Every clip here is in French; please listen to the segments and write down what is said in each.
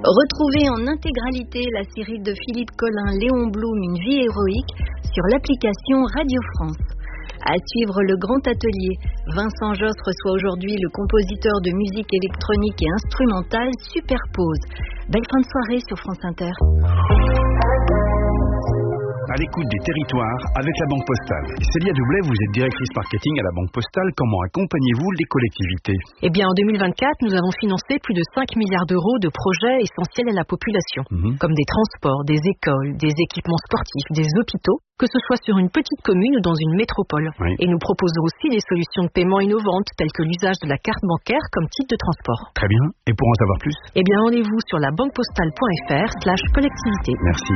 Retrouvez en intégralité la série de Philippe Collin, Léon Blum, Une vie héroïque, sur l'application Radio France. À suivre le grand atelier. Vincent Josse reçoit aujourd'hui le compositeur de musique électronique et instrumentale Superpose. Belle fin de soirée sur France Inter. À l'écoute des territoires avec la Banque Postale. Célia Doublet, vous êtes directrice marketing à la Banque Postale. Comment accompagnez-vous les collectivités ? Eh bien, en 2024, nous avons financé plus de 5 milliards d'euros de projets essentiels à la population, comme des transports, des écoles, des équipements sportifs, des hôpitaux, que ce soit sur une petite commune ou dans une métropole. Oui. Et nous proposons aussi des solutions de paiement innovantes, telles que l'usage de la carte bancaire comme type de transport. Très bien. Et pour en savoir plus ? Eh bien, rendez-vous sur labanquepostale.fr/collectivité. Merci.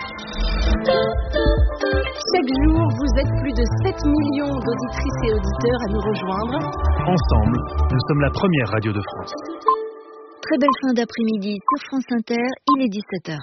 Chaque jour, vous êtes plus de 7 millions d'auditrices et auditeurs à nous rejoindre. Ensemble, nous sommes la première radio de France. Très belle fin d'après-midi sur France Inter, il est 17h.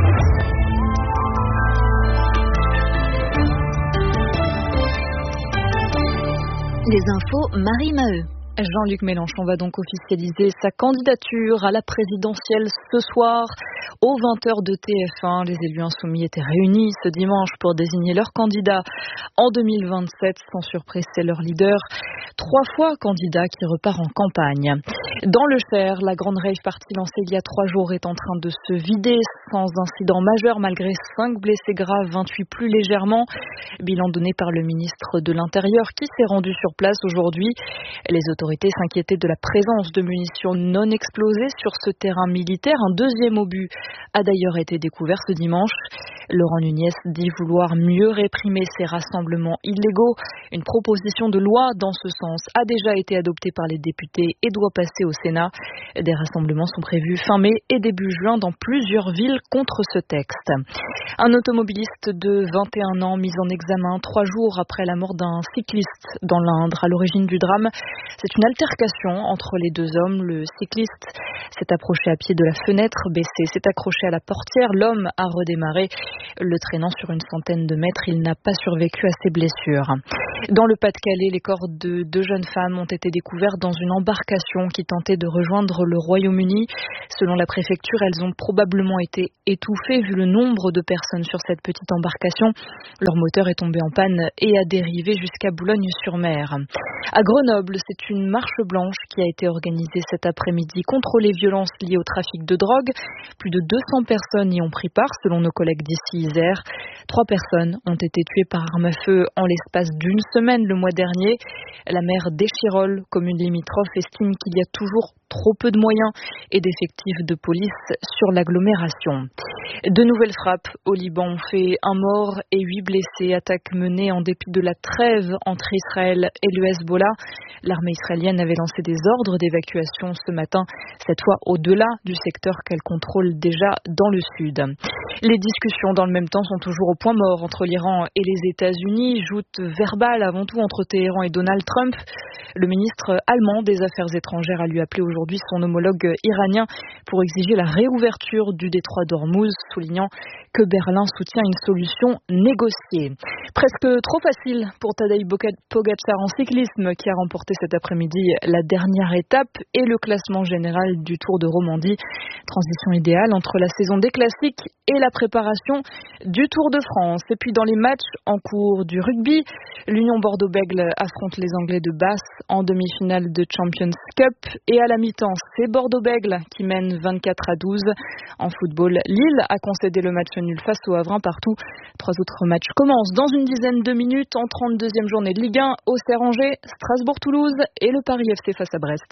Les infos, Marie Maheu. Jean-Luc Mélenchon va donc officialiser sa candidature à la présidentielle ce soir aux 20h de TF1. Les élus insoumis étaient réunis ce dimanche pour désigner leur candidat en 2027. Sans surprise, c'est leur leader, 3 fois candidat, qui repart en campagne. Dans le Cher, la grande rave party lancée il y a 3 jours est en train de se vider sans incident majeur malgré 5 blessés graves, 28 plus légèrement. Bilan donné par le ministre de l'Intérieur qui s'est rendu sur place aujourd'hui. Les autorités s'inquiétaient de la présence de munitions non explosées sur ce terrain militaire. Un deuxième obus a d'ailleurs été découvert ce dimanche. Laurent Nunez dit vouloir mieux réprimer ces rassemblements illégaux. Une proposition de loi dans ce sens a déjà été adoptée par les députés et doit passer au Sénat. Des rassemblements sont prévus fin mai et début juin dans plusieurs villes contre ce texte. Un automobiliste de 21 ans mis en examen 3 jours après la mort d'un cycliste dans l'Indre. À l'origine du drame, c'est une altercation entre les 2 hommes. Le cycliste s'est approché à pied de la fenêtre baissée, s'est accroché à la portière. L'homme a redémarré, le traînant sur une centaine de mètres. Il n'a pas survécu à ses blessures. Dans le Pas-de-Calais, les corps de 2 jeunes femmes ont été découverts dans une embarcation qui tentait de rejoindre le Royaume-Uni. Selon la préfecture, elles ont probablement été étouffées vu le nombre de personnes sur cette petite embarcation. Leur moteur est tombé en panne et a dérivé jusqu'à Boulogne-sur-Mer. À Grenoble, c'est une marche blanche qui a été organisée cet après-midi contre les violences liées au trafic de drogue. Plus de 200 personnes y ont pris part, selon nos collègues d'ici Isère. 3 personnes ont été tuées par arme à feu en l'espace d'une semaine le mois dernier. La maire d'Échirolles, commune limitrophe, estime qu'il y a toujours trop peu de moyens et d'effectifs de police sur l'agglomération. De nouvelles frappes au Liban ont fait 1 mort et 8 blessés. Attaque menée en dépit de la trêve entre Israël et le Hezbollah. L'armée israélienne avait lancé des ordres d'évacuation ce matin, cette fois au-delà du secteur qu'elle contrôle déjà dans le sud. Les discussions dans le même temps sont toujours au point mort entre l'Iran et les États-Unis. Joute verbale avant tout entre Téhéran et Donald Trump. Le ministre allemand des Affaires étrangères a lui appelé aujourd'hui son homologue iranien pour exiger la réouverture du détroit d'Ormuz, soulignant que Berlin soutient une solution négociée. Presque trop facile pour Tadej Pogačar en cyclisme qui a remporté cet après-midi la dernière étape et le classement général du Tour de Romandie. Transition idéale entre la saison des classiques et la préparation du Tour de France. Et puis dans les matchs en cours du rugby, l'Union Bordeaux-Bègles affronte les Anglais de Basse en demi-finale de Champions Cup et à la mi-temps, c'est Bordeaux-Bègles qui mène 24-12. En football, Lille a concédé le match nul face au Havre partout. 3 autres matchs commencent dans une dizaine de minutes en 32e journée de Ligue 1, Auxerre-Angers, Strasbourg-Toulouse et le Paris FC face à Brest.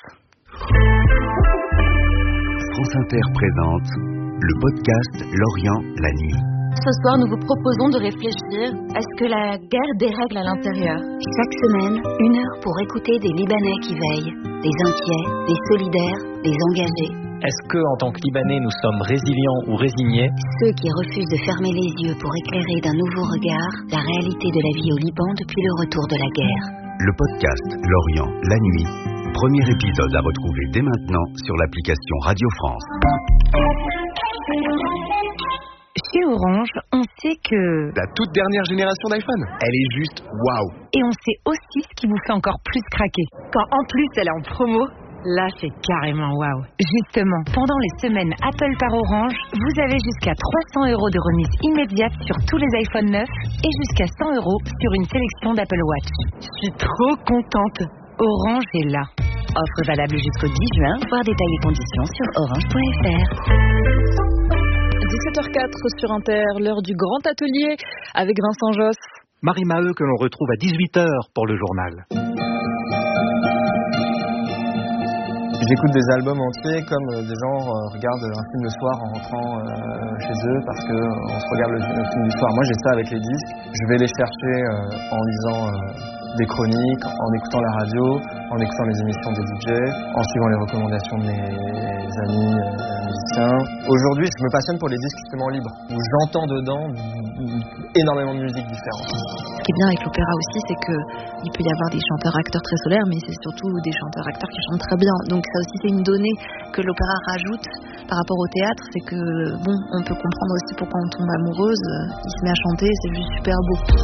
France Inter présente le podcast Lorient la nuit. Ce soir, nous vous proposons de réfléchir à ce que la guerre dérègle à l'intérieur. Chaque semaine, 1 heure pour écouter des Libanais qui veillent, des inquiets, des solidaires, des engagés. Est-ce que, en tant que Libanais, nous sommes résilients ou résignés ? Ceux qui refusent de fermer les yeux pour éclairer d'un nouveau regard la réalité de la vie au Liban depuis le retour de la guerre. Le podcast Lorient la nuit. Premier épisode à retrouver dès maintenant sur l'application Radio France. Chez Orange, on sait que... La toute dernière génération d'iPhone, elle est juste waouh. Et on sait aussi ce qui vous fait encore plus craquer. Quand en plus elle est en promo. Là, c'est carrément waouh. Justement, pendant les semaines Apple par Orange, vous avez jusqu'à 300 € de remise immédiate sur tous les iPhone 9 et jusqu'à 100 € sur une sélection d'Apple Watch. Je suis trop contente. Orange est là. Offre valable jusqu'au 10 juin. Voir détails et conditions sur orange.fr. 17h04 sur Inter, l'heure du grand atelier avec Vincent Josse. Marie Maheu que l'on retrouve à 18h pour le journal. J'écoute des albums entiers comme des gens regardent un film le soir en rentrant chez eux parce qu'on se regarde le film du soir. Moi j'ai ça avec les disques. Je vais les chercher en lisant des chroniques, en écoutant la radio, en écoutant les émissions des DJ, en suivant les recommandations de mes amis musiciens. Aujourd'hui je me passionne pour les disques justement libres où j'entends dedans énormément de musique différente. Ce qui est bien avec l'opéra aussi, c'est qu'il peut y avoir des chanteurs-acteurs très solaires, mais c'est surtout des chanteurs-acteurs qui chantent très bien. Donc ça aussi, c'est une donnée que l'opéra rajoute par rapport au théâtre, c'est que, on peut comprendre aussi pourquoi on tombe amoureuse, il se met à chanter, c'est juste super beau.